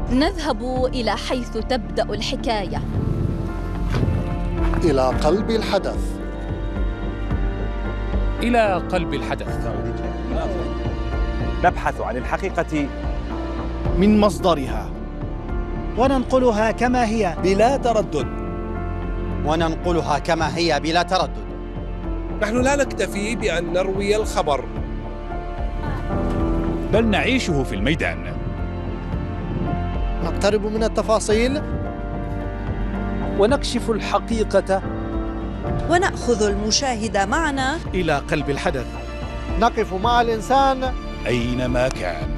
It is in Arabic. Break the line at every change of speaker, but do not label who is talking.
نذهب إلى حيث تبدأ الحكاية،
إلى قلب الحدث.
إلى قلب الحدث.
نبحث عن الحقيقة
من مصدرها،
وننقلها كما هي
بلا تردد.
وننقلها كما هي بلا تردد.
نحن لا نكتفي بأن نروي الخبر،
بل نعيشه في الميدان.
نقترب من التفاصيل
ونكشف الحقيقة،
ونأخذ المشاهد معنا
إلى قلب الحدث.
نقف مع الإنسان
أينما كان.